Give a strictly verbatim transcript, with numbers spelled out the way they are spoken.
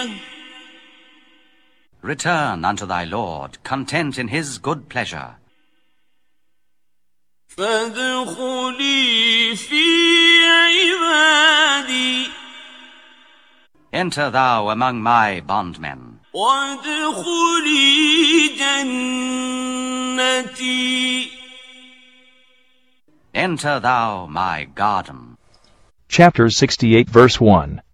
Return unto thy Lord, content in his good pleasure. فادخلي في عبادي. Enter thou among my bondmen. وادخلي جنتي. Enter thou my garden. Chapter sixty-eight, verse one.